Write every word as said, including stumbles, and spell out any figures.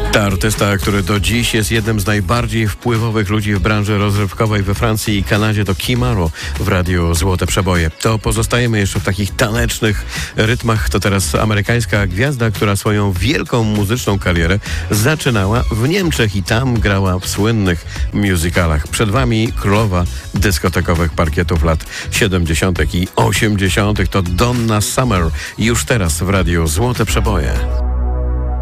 Ta artysta, który do dziś jest jednym z najbardziej wpływowych ludzi w branży rozrywkowej we Francji i Kanadzie, to Kmaro w radiu Złote Przeboje. To pozostajemy jeszcze w takich tanecznych rytmach. To teraz amerykańska gwiazda, która swoją wielką muzyczną karierę zaczynała w Niemczech i tam grała w słynnych musicalach. Przed wami królowa dyskotekowych parkietów lat siedemdziesiątych i osiemdziesiątych. To Donna Summer. Już teraz w radiu Złote Przeboje.